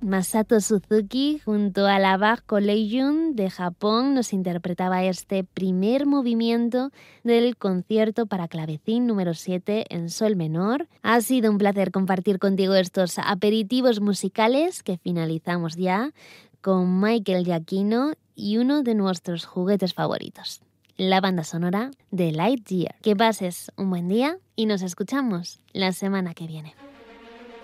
Masato Suzuki junto a la Bach Collegium de Japón nos interpretaba este primer movimiento del concierto para clavecín número 7 en sol menor. Ha sido un placer compartir contigo estos aperitivos musicales que finalizamos ya con Michael Giacchino y uno de nuestros juguetes favoritos, la banda sonora de Lightyear. Que pases un buen día y nos escuchamos la semana que viene.